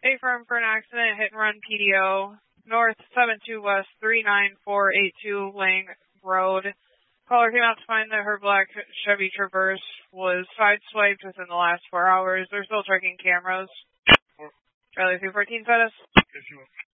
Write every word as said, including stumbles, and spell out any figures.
A firm for an accident, hit and run P D O, north seven two west three nine four eight two Lang Road. Caller came out to find that her black Chevy Traverse was sideswiped within the last four hours. They're still checking cameras. Charlie three fourteen status.